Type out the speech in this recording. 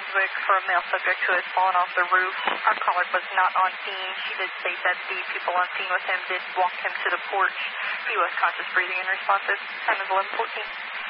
Brunswick for a male subject who has fallen off the roof. Our caller was not on scene. She did state that the people on scene with him did walk him to the porch. He was conscious, breathing, and responsive. Time is 11:14.